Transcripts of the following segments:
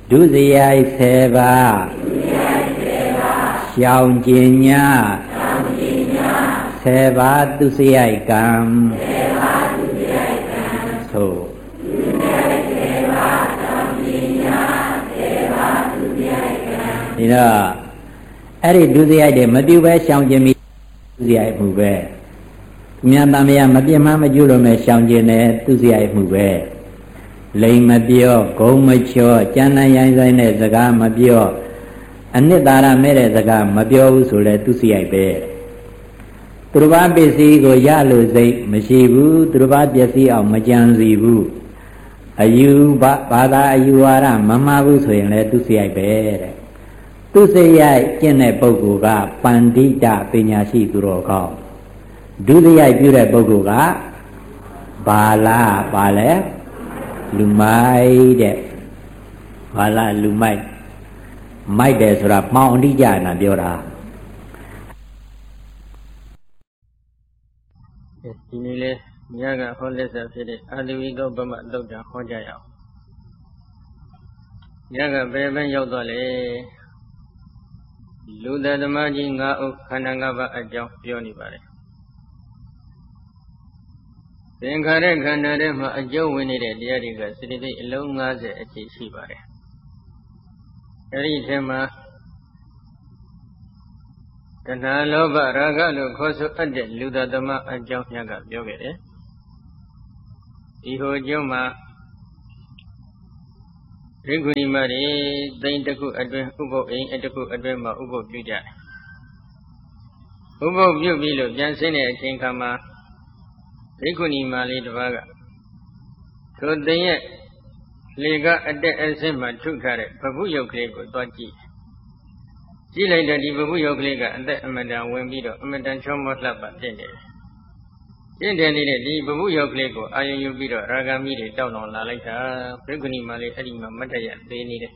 ဒုစရိုက်10ပါးရှောင်ကျင်ညာ10ပါးသူစရိုက်ကံသို့ဒီတော့အဲ့ဒီဒုစရိုက်တွေမပြုဘဲရှောင်ကျင်ပြီးဒုစရိုက်မှုပဲသူများတန်မြတ်မပြင်းမမကျุလို့မဲ့ရှောင်ကျင်တယ်ဒုစရိုက်မှုပဲလိမ်မပြောဂုံမချောကြမ်းတမ်းရိုင်းဆိုင်တဲ့စကားမပြောအနှစ်သာရမဲ့တဲ့စကားမပြောဘူးဆိုလဲဒုစရိုက်ပဲသူတစ်ပါးပစ္စည်းကိုရလို့စိတ်မရှိဘူးသူတစ်ပါးပစ္စည်းအောင်မကြံစီဘူးအယူဘာသာအယူဝါဒမမှားဘူးဆိုရင်လည်းဒုစရိုက်ပဲတဲ့ဒုစရိုက်ကျင့်တဲ့ပုဂ္ဂိုလ်ကပန္တိတပညာရှိသူတော်ကောင်းဒုစရိုက်ပြုတဲ့ပုဂ္ဂိုလ်ကဘာလဲလူမိုက်တဲ့ဘာလားလူမိုက်မိုက်တယ်ဆိုတာပေါင်းအတိကြနာပြောတာဒီနေ့လေညကဟောလက်ဆက်ဖြစ်တဲ့အာသဝိကောပမသုတ်တံဟောကြရအောင်ညကဘယ်ဘက်ရောက်သွားလဲလူသက်သမားကြီး9ဦးခန္ဓာ9ပါးအကြောင်းပြောနေပါတယ်သင်္ခါရခန္ဓာထဲမှာအကျုံးဝင်နေတဲ့တရားတွေကစတိတိအလုံး50အခြေရှိပါတယ်အဲဒီထဲမှာတဏှာလောဘရာဂလို့ခေါ်ဆိုအပ်တဲ့လူသားသမားအကြောင်းများကပြောခဲ့တယ်ဒီဟိုအကျုံးမှာဘိက္ခုနီမတွေသိန်းတစ်ခုအတွင်းဥပုပ်အိမ်တစ်ခုအတွင်းမှာဥပုပ်ပြုကြတယ်ဥပုပ်ပြုပြီးလို့ပြန်ဆင်းတဲ့အချိန်ခါမှာဘိက္ခုနီမလေးတစ်ပါးကသူသိရဲ့လေကအတက်အဆင်းမှထုထားတဲ့ဘုရုပ်ကလေးကိုသွားကြည့်လိုက်တဲ့ဒီဘုရုပ်ကလေးကအသက်အမတန်ဝင်ပြီးတော့အမတန်ချောမောလှပဖြစ်နေတယ်ကျင့်တယ်နေတဲ့ဒီဘုရုပ်ကလေးကိုအာယုံယူပြီးတော့ရာဂမီတွေတောက်လောင်လာလိုက်တာဘိက္ခုနီမလေးအဲ့ဒီမှာမတ်တရသေးနေတယ်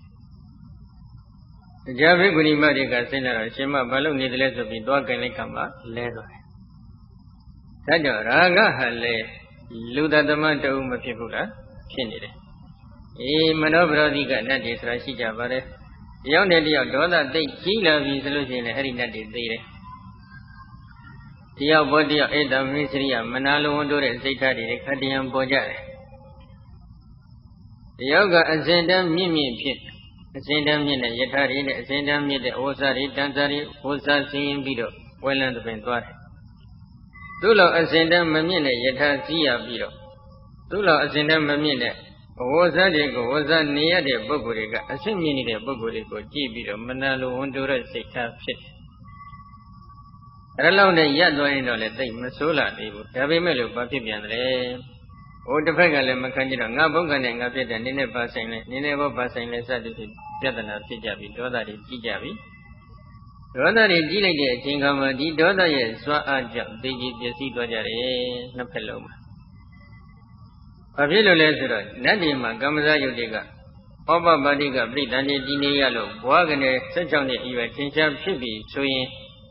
ကြာဘိက္ခုနီမတွေကဆင်းလာတော့ရှင်မဘာလို့နေတယ်လဲဆိုပြီးသွားကြင်လိုက်ကမှလဲသွားတယ်ဒါကြောင့်ရာဂဟာလေလူတသမတအုပ်မဖြစ်ဘူးလားဖြစ်နေတယ်မနောပရောဓိကနတ်တွေဆိုတာရှိကြပါတယ်တယောက်နဲ့တယောက်ဒေါသသိကြီးလာပြီဆိုလို့ရှိရင်လည်းအဲ့ဒီနတ်တွေသိတယ်တယောက်ပေါ်တယောက်ဧတမိစရိယမနာလိုဝန်တို့တဲ့စိတ်ဓာတ်တွေခတ္တယံပေါ်ကြတယ်တယောက်ကအစဉ်တန်းမြင့်မြင့်ဖြစ်အစဉ်တန်းမြင့်တဲ့ယထာတွေနဲ့အစဉ်တန်းမြင့်တဲ့ဝဇ္ဇတွေတန်ဇာတွေဝဇ္ဇဆင်းရင်ပြီးတော့ဝဲလန်းသပင်သွားတယ်သူ့လောက်အစဉ်တန်းမမြင့်တဲ့ယထာစီးရပြီးတော့သူ့လောက်အစဉ်တန်းမမြင့်တဲ့ဝဇ္ဇတွေကိုဝဇ္ဇနေရတဲ့ပုဂ္ဂိုလ်တွေကအဆင့်မြင့်နေတဲ့ပုဂ္ဂိုလ်တွေကိုကြည့်ပြီးတော့မနာလိုဝန်တိုးတဲ့စိတ်ထားဖြစ်တယ်။အဲ့လောက်နဲ့ရပ်သွားရင်တော့လည်းသိမဆိုးလာသေးဘူး။ဒါပေမဲ့လို့ဘာဖြစ်ပြန်လဲ။ဟိုတစ်ဖက်ကလည်းမခံကြတော့ငါဘုက္ခနဲ့ငါဖြစ်တဲ့နင်းနဲ့ပါဆိုင်လဲနင်းနဲ့ဘောပါဆိုင်လဲစသည်ဖြင့်ပြဿနာဖြစ်ကြပြီဒေါသတွေကြီးကြပြီ။ဒေါသတွေကြီးလိုက်တဲ့အချိန်ခါမှာဒီဒေါသရဲ့စွမ်းအားကြောင့်သိကြီးပျက်စီးသွားကြတယ်နှစ်ဖက်လုံးမှာ။ဘာဖြစ်လို့လဲဆိုတော့နတ်တွေမှာကမ္မဇယုတ်တွေကဩပပါတိကပြိတ္တန်တွေကြီးနေရလို့ဘွားကနေ16နှစ်အရွယ်ထင်ရှားဖြစ်ပြီးဆိုရင်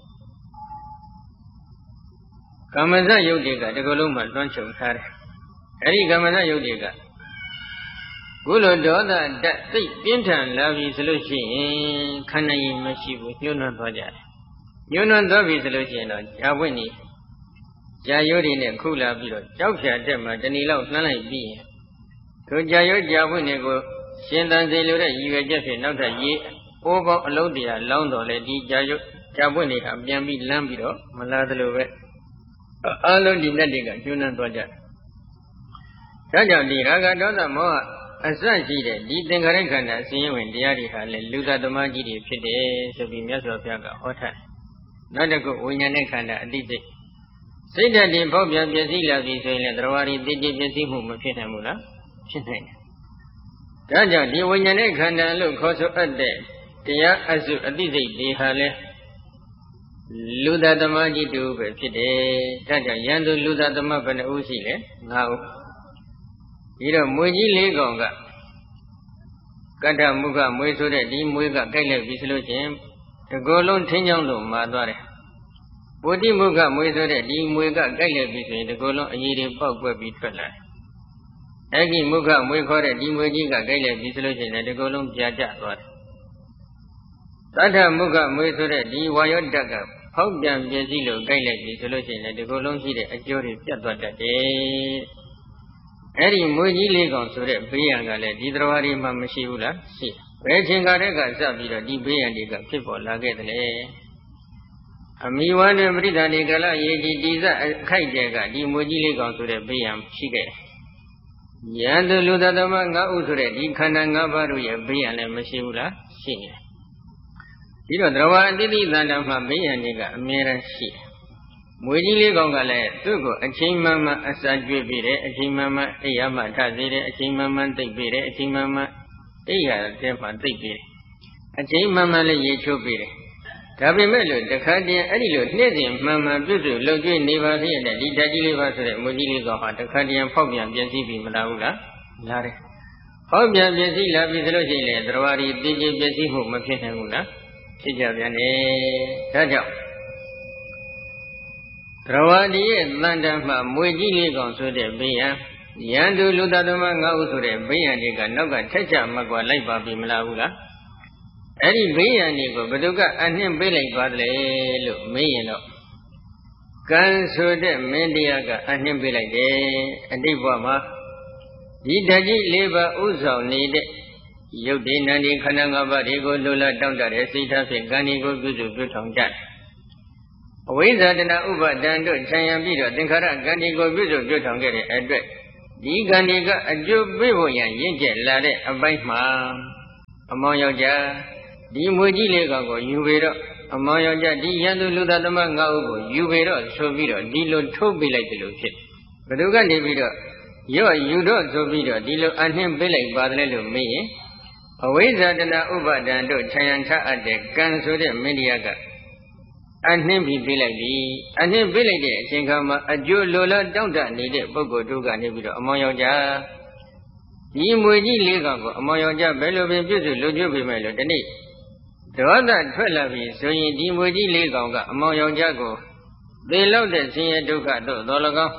ကမ္မဇယုတ်တွေကတကလုံးမှာလွှမ်းခြုံထားတယ်။အဲဒီကမ္မဇယုတ်တွေကခုလိုဒေါသဓာတ်သိပြင်းထန်လာပြီဆိုလို့ရှိရင်ခန္ဓာရင်မရှိဘူးညှိုးနှွမ်းသွားကြတယ်။ညှိုးနှွမ်းသွားပြီဆိုလို့ရှိရင်တော့ဇာဝိနေကြာရိုးတွေနဲ့ခုလာပြီးတော့ကြောက်ဖြာတက်မှတဏီလောက်နှမ်းလိုက်ပြီးရင်သူကြာရိုးကြာဝိနေကိုရှင်သန်စေလိုတဲ့ရည်ရွယ်ချက်ဖြင့်နောက်ထပ်ရေးအိုးပေါင်းအလုံးတရာလောင်းတော်လဲဒီကြာရိုးကြာဝိနေဟာပြန်ပြီးလမ်းပြီးတော့မလာသလိုပဲအလုံးဒီလက်တွေကကျွမ်းနှံသွားကြတယ်။ဒါကြောင့်ဒီရာဂဒေါသမောဟအစရှိတဲ့ဒီသင်္ခါရခန္ဓာအစဉ်ဝင်တရားတွေဟာလေလူသားသမားကြီးတွေဖြစ်တယ်ဆိုပြီးမြတ်စွာဘုရားကဟောထားတယ်။နောက်တစ်ခုဝိညာဉ်နဲ့ခန္ဓာအတိစိတ်စိတ်ဓာတ်တွေဖောက်ပြန်ပျက်စီးလာပြီဆိုရင်လည်းတရားဝါဒီတည်တည်ပျက်စီးမှုမဖြစ်နိုင်ဘူးလားဖြစ်နိုင်တယ်။ဒါကြောင့်ဒီဝိညာဉ်နဲ့ခန္ဓာလို့ခေါ်ဆိုအပ်တဲ့တရားအစုအတိစိတ်တွေဟာလေလူသားသမားကြီးတူပဲဖြစ်တယ်။ဒါကြောင့်ယန္တုလူသားသမားဘယ်နှဦးရှိလဲ9ဦးပြီးတော့မွေကြီး၄ကောင်ကကတ္ထမုခမွေဆိုတဲ့ဒီမွေကကြိုက်လိုက်ပြီဆိုလို့ချင်းတကောလုံးထင်းချောင်းလို့မာသွားတယ်ပုတိမုခမွေဆိုတဲ့ဒီမွေကကြိုက်လိုက်ပြီဆိုရင်တကောလုံးအရည်တွေပေါက်ကွက်ပြီးထွက်လာတယ် Eki Muka Mukore Dimujika Gale Dissolution at the Golum Jaja. Tata Muka Musure Di Wayodaka, Hogdam Jazilo Gale Dissolution at the Golum City at Jori Piatwata Day. Eri Muji Legon Sure Briangale, Didrovari Mamashiula, see. Rechingarega Zabira, Di Briandica, people like it. Amiwan Britani Gala Yedi Diza Kaidega, Di Muji Legon Sure Briam, Shige. Yandu Ludadamanga Usure, Di Kananga Baruya, Brian and Mashula, sing. You know, Drawa Didi Landama Brianiga, Mira Shi. Muji Legongale, Tugo, a chimama, a Sajubire, a chimama, a Yama Tazire, a chimama, take bire, a chimama, a Tempa, take bire. A chimama, Yecho bire. Tabimelo, the Kadia, Adilo, Nezim, Mamma, Buzu, Logi, Neva, and the Ditaji Vasure, Muji Legoha, the Kadian Pobian, Bianzi, Malaula, Lare. Pobian, Bianzi, Lavisologi, Dravari, DJ Bianzi, Makinamuna, Tijaviane, Taja. Rawadi, Landama, Muji Legon, so the Bia, Yandu Ludadama, Gausure, Bianiga, Noga, Techa, Magua, Laiba, Bimalaula. Eri Bianigo, Baduga, and him Billy Badle, Mayano. Can so the Mendiaga, and him Billy Day, and Dibama. Didaji Leva Uzo needed. You did Nani Kananga Badigo Lula down the Resita, Ganigo Guzu Gutonga. Wizard and Uba Dando, Chayambido, Dinkara, Ganigo Guzu Gutonga address. Di Ganiga, a Jubivoyan, Yinja, Lade, a Baima. Among your Di Muji Legago, you wait up. Among your Di Yandu Ludadama Gaugo, you wait up, so video, Dilo Tobi like the Lucid. But you can leave it up. You don't so video, Dilo and him be like Badle me. A wizard and Uba Dando, Chayanta at the Ganso de Mediaga. And him be like me, and him be like the Chinkama, a Jew Lola down that needed Bogo Duga Nibido, among your jar. Di Muji Legago, among your jar, Bello Bizu, Lujubi Melo, the need. The other 12 so in the Muji Legonga, among your jago. They love the senior Duca do Dolago.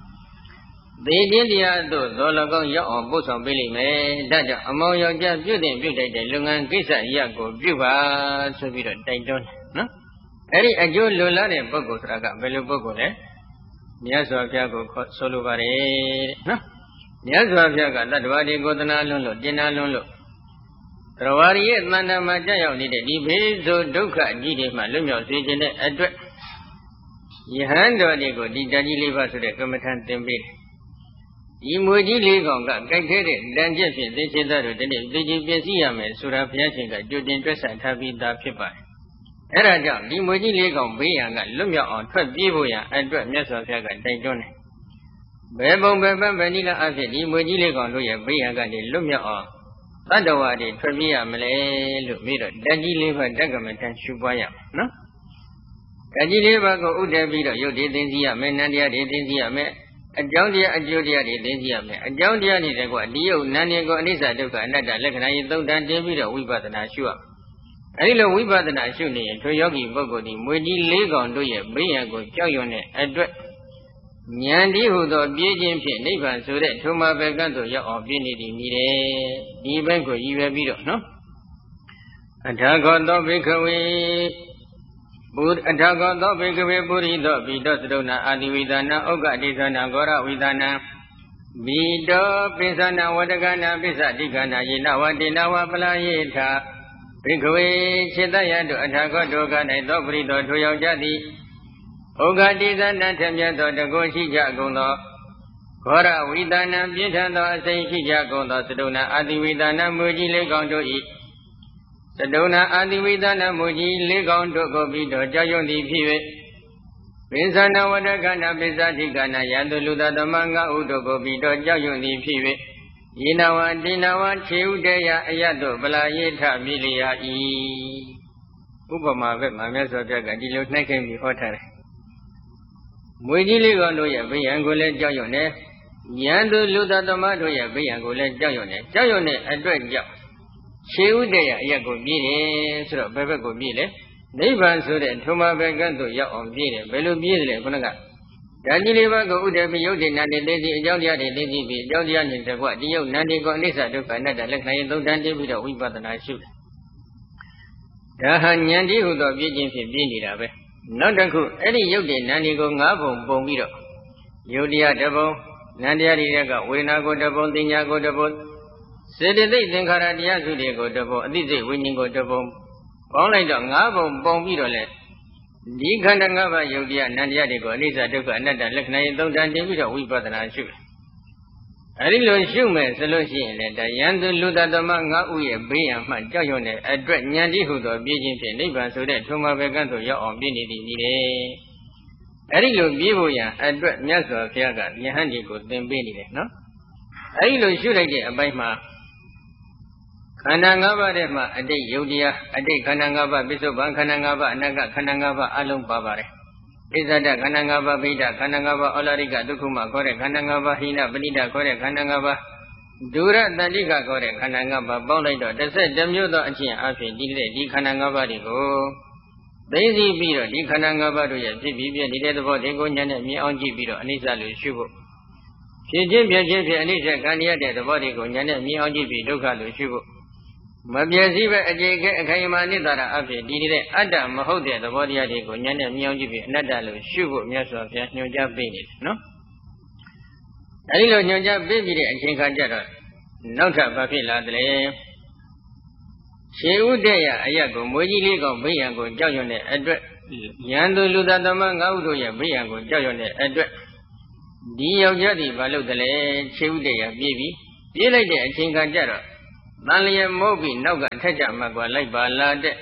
They did the Dolago, your bosom Billy May, that among your jazz building, the Lungan Kisa Yago, Juba, so we don't take down. No? Eri a Joe Lola and Bogo Traga, Bello Bogo, eh? Yaso Jago, Solubare, no? Yaso Jaga, that Wadi Godana Lolo, Dina Lolo. Ravari, Manda Maja, needed the Bezo Duka, Gidima, Lumio, Sijin, address. You hand on the good, did you leave us to the combatant temple? Imuji Legonga, Gagere, then Jeffy, they said that the GPCM and Sura Piacinga, Judin Dress and Tabi da Pipa. Eraja, Imuji Legon, Bianga, Lumio on 12 Bivoya, address Mesofaga, Dayton. Bebon Beba Vanilla Acid, Imuji Legon, Bianga, Lumio on. Otherwise, Trivia Malay, Lumiro, Daji Liver, Dagament and Shubaya, no? Daji Liver go Udavida, you did in the Amenadia, did in the Ame, a Joundia, a Judia, did in the Ame, a Joundia, did a what, Dio, Nanigo, Nisa, Duka, and that, like I don't David, we bought an Ashua. A little we bought an Ashuni, and Toyogi Bogodi, Muji Legon, do ye, Briago, Joyone, address. Nyandi who the Bijan Pin, Neighbor, so that Toma Beganto, your opportunity needed, even go you a bit, no? Atagon the Bikaway, Bud Atagon the Bikaway, Burido, Bidosdona, Adividana, Ogadizana, Gora Vidana, Bido, Pisana, Wadagana, Pisa, Digana, Yinawa, Dinawa, Palayeta, Bikaway, Chedaya, Atagon, Dogan, and Dobrido, to your jadi. Ogadiza Natamia, the Goshi Jagondo, Gora Vidana, Bitano, Saiki Jagondo, Sedona, Adividana, Muji Legon to eat. Sedona, Adividana, Muji Legon to go be the Jayon di Pive. Pinsana, Wadagana, Pisati Gana, Yanduluda, the Manga, Udo go be the Jayon di Pive. Yinawa, Dinawa, Chiudea, Yado, Balayeta, Milia E. Upama, my message, Gadilo, Nakan before time. Muji Legondo, Biangole, Jayone, Yandu Luda Tomato, Biangole, Jayone, Jayone, address Jap. Chiudea, Yago Bile, so Bebe go Bile, Nevan so that Toma Began to Yak on Bile, Belu Bile, Bonaga. ဒါကြီးလေးပါးကိုဥဒ္ဒေပိယုတ်တေနန္တေသိသိအကြောင်းတရားတွေသိသိပြီးအကြောင်းတရားနဲ့တကွဒီယုတ်နန္တေကိုအနိစ္စဒုက္ခအနတ္တလက္ခဏာရင်သုံးတန်းတည်ပြီးတော့ဝိပဿနာရှုတယ်ဒါဟာဉာဏ်တည်းဟူသောပြည့်ခြင်းဖြင့်ပြည့်နေတာပဲနောက်တစ်ခုအဲ့ဒီယုတ်တေနန္တေကို၅ပုံပုံပြီးတော့ယုတ်တရားတစ်ပုံနန္တရားတွေကဝေဒနာကိုတစ်ပုံသိညာကိုတစ်ပုံစေတသိက်သင်္ခါရတရားစုတွေကိုတစ်ပုံအသိစိတ်ဝိညာဉ်ကိုတစ်ပုံပေါင်းလိုက်တော့၅ပုံပုံပြီးတော့လေဒီခန္ဓာ၅ပါးယုတ်တရားနန္တရားတွေကိုအနိစ္စဒုက္ခအနတ္တလက္ခဏာရင်သုံးတန်းတင်ပြီးတော့ဝိပဿနာရှုတယ်အဲဒီလိုရှုမယ်ဆိုလို့ရှိရင်လည်းဒါယံသူလူတသမ၅ဥရဲ့ဘေးရန်မှကြောက်ရွံ့တဲ့အတွက်ဉာဏ်တည်းဟူသောပြည့်ခြင်းဖြင့်နိဗ္ဗာန်ဆိုတဲ့ထုံမှာပဲကန့်သို့ရောက်အောင်ပြည့်နေသည်ကြီးတယ်အဲဒီလိုပြည့်ဖို့ရန်အတွက်မြတ်စွာဘုရားကယဟန်ကြီးကိုသင်ပေးနေတယ်နော်အဲဒီလိုရှုလိုက်တဲ့အပိုင်းမှာခန္ဓာ၅ပါးထဲမှာအတိတ်ယုတ်တရားအတိတ်ခန္ဓာ၅ပါးပစ္စုပန်ခန္ဓာ၅ပါးအနတ္တခန္ဓာ၅ပါးအလုံးပါပါတယ်ဣဇဒခန္ဓာ၅ပါးဗိဒခန္ဓာ၅ပါးဩလာရိကဒုက္ခမခေါ်တဲ့ခန္ဓာ၅ပါးဟိနပဏိဒခေါ်တဲ့ခန္ဓာ၅ပါးဒုရတန္တိကခေါ်တဲ့ခန္ဓာ၅ပါးပေါင်းလိုက်တော့11မျိုးသောအချင်းအဖြစ်ဒီခန္ဓာ၅ပါးတွေကိုသိသိပြီးတော့ဒီခန္ဓာ၅ပါးတို့ရဲ့ဖြစ်ပြီးပြနေတဲ့သဘောတွေကိုဉာဏ်နဲ့မြင်အောင်ကြည့်ပြီးတော့အနိစ္စလို့ရှုဖို့ဖြစ်ခြင်းပြခြင်းဖြင့်အနိစ္စခံရတဲ့သဘောတွေကိုဉာဏ်နဲ့မြင်အောင်ကြည့်ပြီးဒုက္ခလို့ရှုဖို့မပြည့်စည်ပဲအကျေကဲအခိုင်အမာနိတ္တရာအဖြစ်ဒီနေတဲ့အတ္တမဟုတ်တဲ့သဘောတရားတွေကိုဉာဏ်နဲ့မြင်အောင်ကြည့်ပြီးအနတ္တလို့ရှုဖို့မြတ်စွာဘုရားညွှန်ကြားပေးနေတယ်နော်အဲဒီလိုညွှန်ကြားပေးပြီးတဲ့အချိန်ခါကျတော့နောက်ထပ်ဘာဖြစ်လာသလဲခြေဥတဲ့ရအရက်ကိုမွေးကြီးလေးကောင်ဗိယံကိုကြောက်ရွံ့တဲ့အတွက်ဉာဏ်သူလူသားသမ၅ဥတို့ရဲ့ဗိယံကိုကြောက်ရွံ့တဲ့အတွက်ဒီယောက်ျားဒီဘာလုပ်သလဲခြေဥတဲ့ရပြေးပြီးပြေးလိုက်တဲ့အချိန်ခါကျတော့တန်လျက်မိုးပြီးနောက်ကထက်ကြမှကွာလိုက်ပါလာတဲ့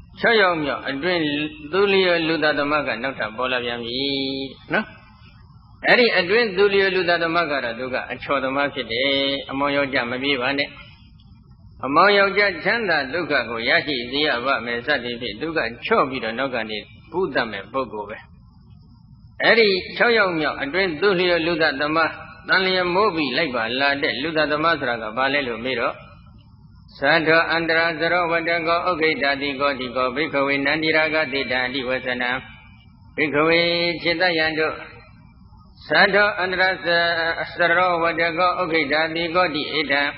6ယောက်မြောက်အတွင်းသူလျောလူသားသမကနောက်ထပ်ပေါ်လာပြန်ပြီနော်အဲ့ဒီအတွင်းသူလျောလူသားသမကတော့သူကအချော်သမားဖြစ်တယ်အမောင်ယောက်ျားမပြေးပါနဲ့အမောင်ယောက်ျားချမ်းသာဒုက္ခကိုရရှိစေရပါမယ်စသည်ဖြင့်သူကချော့ပြီးတော့နောက်ကနေပူတတ်မဲ့ပုဂ္ဂိုလ်ပဲအဲ့ဒီ6ယောက်မြောက်အတွင်းသူလျောလူသားသမတန်လျက်မိုးပြီးလိုက်ပါလာတဲ့လူသားသမဆိုတာကဘာလဲလို့မေးတော့သတ္တအန္တရာဇရောဝတ္တကောဥက္ခိတာတိကောတိကောဘိက္ခဝေနန္တိရာဂတိတံအတိဝဆနံဘိက္ခဝေจิตယံတို့သတ္တအန္တရာဇရောဝတ္တကောဥက္ခိတာတိကောတိဧတံ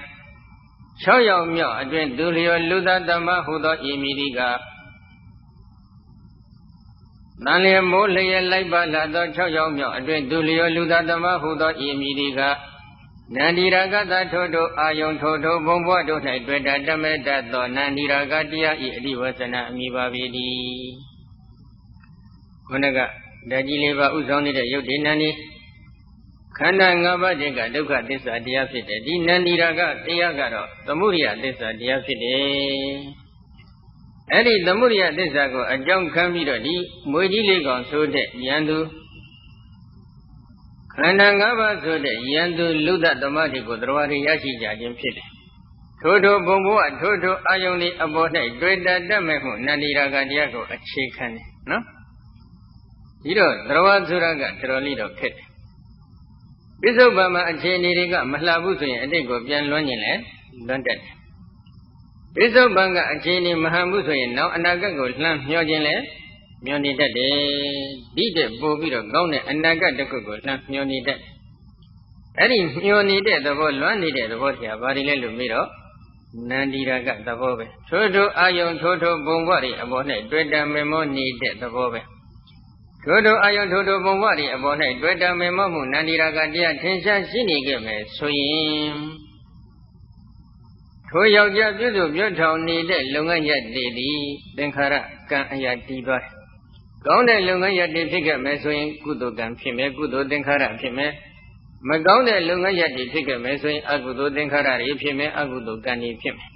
6ယောက်မြောက်အတွင်သူလျောလူသားသမဟုသောဤမိတိကတန်လျက်မိုးလျက်လိုက်ပါလာသော6ယောက်မြောက်အတွင်သူလျောလူသားသမဟုသောဤမိတိကနန္ဒီရာဂသထိုထိုအာယုံထိုထိုဘုံဘဝတို့၌တွေ့တာတမေတ္တသောနန္ဒီရာဂတရားဤအဓိဝဆနအမိပါပေသည်ခုနကဓာကြီးလေးပါဥဆောင်နေတဲ့ယုတ်ဒီနန္ဒီခန္ဓာ၅ပါးတည်းကဒုက္ခသစ္စာတရားဖြစ်တယ်ဒီနန္ဒီရာဂတရားကတော့သမုဒိယသစ္စာတရားဖြစ်တယ်အဲ့ဒီသမုဒိယသစ္စာကိုအကြောင်းခံပြီးတော့ဒီမွေကြီးလေးကောင်ဆိုတဲ့ဉာဏ်သူခန္ဓာ၅ပါးဆိုတဲ့ယံသူလူဒသမတိကိုတရားတွေရရှိကြခြင်းဖြစ်တယ်ထိုထိုဘုံဘဝထိုထိုအာယုန်ဒီအပေါ်၌တွေ့တာတတ်မဲ့မှုနန္ဒီရာဂတရားကိုအခြေခံတယ်နော်ဒီတော့တရားဆိုတာကတော်လေးတော့ခက်တယ်ပိဿုပန်မှာအခြေအနေတွေကမလှဘူးဆိုရင်အတိတ်ကိုပြန်လွှမ်းကျင်လဲလွှမ်းတတ်တယ်ပိဿုပန်ကအခြေအနေမဟန်ဘူးဆိုရင်နောက်အနာဂတ်ကိုလှမ်းမျှော်ခြင်းလဲမျောနေတတ်တယ်ဒီတဲ့ပို့ပြီးတော့ကောင်းတဲ့အနာဂတ်တစ်ခုကိုလှမ်းမျောနေတတ်အဲ့ဒီမျောနေတဲ့သဘောလွမ်းနေတဲ့သဘောတရားဘာတွေလဲလို့မေးတော့နန္ဒီရာဂသဘောပဲထိုထိုအာယုံထိုထိုဘုံဘဝတွေအပေါ်၌တွေ့တာမေမောနေတဲ့သဘောပဲထိုထိုအာယုံထိုထိုဘုံဘဝတွေအပေါ်၌တွေ့တာမေမောမှုနန္ဒီရာဂတရားထင်ရှားရှိနေခဲ့မယ်ဆိုရင်ထိုယောက်ျားပြုစုပြုထောင်နေတဲ့လုပ်ငန်းရပ်တွေသည်သင်္ခါရကံအရာတည်သွားတယ်ကောင်းတဲ့လုပ်ငန်းရပ်တွေဖြစ်ခဲ့မယ်ဆိုရင်ကုသိုလ်ကံဖြစ်မယ်ကုသိုလ်သင်္ခါရဖြစ်မယ်မကောင်းတဲ့လုပ်ငန်းရပ်တွေဖြစ်ခဲ့မယ်ဆိုရင်အကုသိုလ်သင်္ခါရတွေဖြစ်မယ်အကုသိုလ်ကံတွေဖြစ်မယ်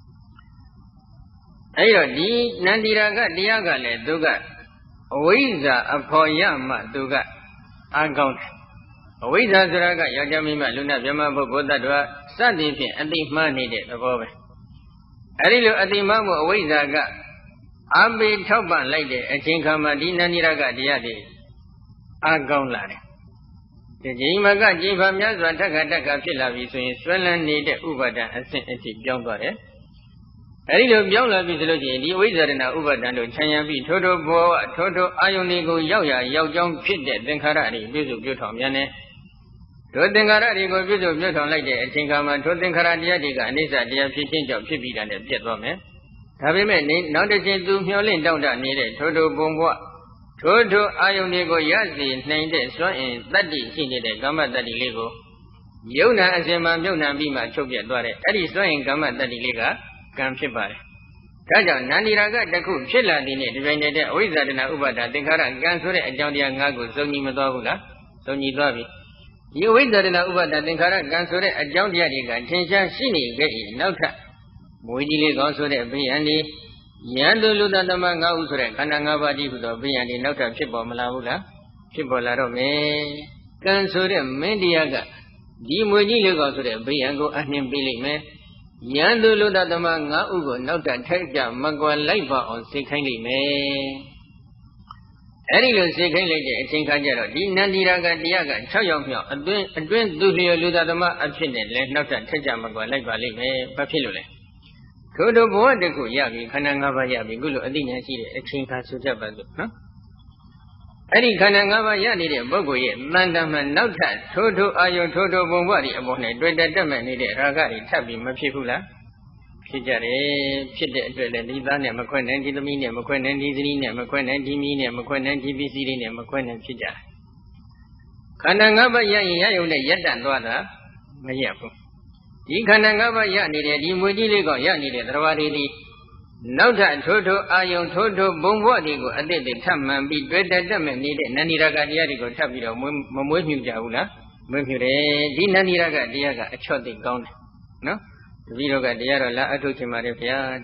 အဲဒီတော့ဒီနန္ဒီရာဂတရားကလည်းသူကအဝိဇ္ဇာအဖော်ရမှသူကအားကောင်းတယ်အဝိဇ္ဇာဆိုတာကယောက်ျားမိန်းမလူနာဗြဟ္မပုဂ္ဂိုလ်တ attva စသည်ဖြင့်အတိမှားနေတဲ့သဘောပဲအဲဒီလိုအတိမှားမှုအဝိဇ္ဇာကအပိထောက်ပံ့လိုက်တဲ့အချိန်ခါမှာဒီနန္ဒီရကတရားတွေအားကောင်းလာတယ်ဒီချိန်မှာကကြည်ဖာများစွာတက်ခါဖြစ်လာပြီဆိုရင်ဆွဲလန်းနေတဲ့ဥပါဒံအဆင့်အထိပြောင်းသွားတယ်အဲဒီလိုပြောင်းလာပြီဆိုလို့ရှိရင်ဒီဝိဇ္ဇာရဏဥပါဒံတို့ခြံရံပြီးထိုးထိုးဘောဝထိုးထိုးအာယုန်တွေကိုရောက်ရရောက်ကြောင်းဖြစ်တဲ့သင်္ခါရတွေပြည့်စုံပြည့်ထောင်မြန်နေတို့သင်္ခါရတွေကိုပြည့်စုံပြည့်ထောင်လိုက်တဲ့အချိန်ခါမှာထိုသင်္ခါရတရားတွေကအနိစ္စတရားဖြစ်ခြင်းကြောင့်ဖြစ်ပြီးတာနဲ့ပြတ်သွားမယ်ဒါပေမဲ့နောက်တစ်ချိန်သူမျောလင့်တောင့်တနေတဲ့ထိုးထိုးဘုံဘဝထိုးထိုးအာယုန်တွေကိုရစေနိုင်တဲ့စွမ်းအင်တတ္တိရှိနေတဲ့ကာမတတ္တိလေးကိုယုံနာအစဉ်မှာမြုပ်နှံပြီးမှချုပ်ပြတ်သွားတဲ့အဲ့ဒီစွမ်းအင်ကာမတတ္တိလေးကကံဖြစ်ပါတယ်ဒါကြောင့်နန္ဒီရာဂတစ်ခုဖြစ်လာတဲ့နေ့ဒီပိုင်းတဲ့အဝိဇ္ဇာတဏဥပါဒသင်္ခါရကံဆိုတဲ့အကြောင်းတရား၅ခုစုံညီမသွားဘူးလားစုံညီသွားပြီဒီအဝိဇ္ဇာတဏဥပါဒသင်္ခါရကံဆိုတဲ့အကြောင်းတရားတွေကထင်ရှားရှိနေခဲ့၏နောက်ထပ်မွေးကြီးလေးကောင်းဆိုတဲ့ဘိယံဒီယန္တုလူတသမ၅ဦးဆိုတဲ့ခန္ဓာ၅ပါးတည်းဟူသောဘိယံဒီနောက်ထပ်ဖြစ်ပေါ်မလာဘူးလားဖြစ်ပေါ်လာတော့မယ်ကံဆိုတဲ့မင်းတရားကဒီမွေးကြီးလေးကောင်းဆိုတဲ့ဘိယံကိုအနှင်းပေးလိုက်မယ်ယန္တုလူတသမ၅ဦးကိုနောက်ထပ်ထိုက်ကြမကွာလိုက်ပါအောင်စိတ်ခိုင်းလိုက်မယ်အဲ့ဒီလိုစိတ်ခိုင်းလိုက်တဲ့အချိန်ခါကျတော့ဒီနန္ဒီရာဂတရားက6ရောက်မြောက်အတွင်းသူလျော်လူသားသမအဖြစ်နဲ့လဲနောက်ထပ်ထက်ကြမကွာလိုက်ပါလိမ့်မယ်ဘာဖြစ်လို့လဲထို့ဘဝတခုရပြီခန္ဓာ၅ပါးရပြီခုလိုအသိဉာဏ်ရှိတဲ့အချိန်ခါဆိုကြပါစို့နော်အဲ့ဒီခန္ဓာ၅ပါးရနေတဲ့ပုဂ္ဂိုလ်ရဲ့တန်တမ်းမှနောက်ထပ်ထိုးအာယုံထိုးဘုံဘဝဒီအပေါ်နဲ့တွေ့တက်မဲ့နေတဲ့ရာဂတွေထပ်ပြီးမဖြစ်ဘူးလားဖြစ်ကြတယ်ဖြစ်တဲ့အတွက်လည်းဒီသားနဲ့မခွဲနိုင်ဒီသမီးနဲ့မခွဲနိုင်ဒီသတိနဲ့မခွဲနိုင်ဒီမီးနဲ့မခွဲနိုင်ဒီပစ္စည်းတွေနဲ့မခွဲနိုင်ဖြစ်ကြတယ်ခန္ဓာ၅ပါးရရင်ရယုံနဲ့ရက်တန့်သွားတာမရဘူးဒီခန္ဓာ၅ပါးရနေတဲ့ဒီမွေကြီးလေးကောင်ရနေတဲ့သရဝါတွေဒီနောက်ထပ်ထိုးအာယုံထိုးဘုံဘဝတွေကိုအတိတ်ထပ်မှန်ပြီးတွေ့တက်မဲ့နေတဲ့နန္ဒီရာဂတရားတွေကိုထပ်ပြီးတော့မမွေးမြူကြဘူးလားမွေးမြူတယ်ဒီနန္ဒီရာဂတရားကအချော့သိကောင်းတယ်နော်တပည့်တော်ကတရားတော်လာအထုတ်ချင်ပါတယ်ဗျာ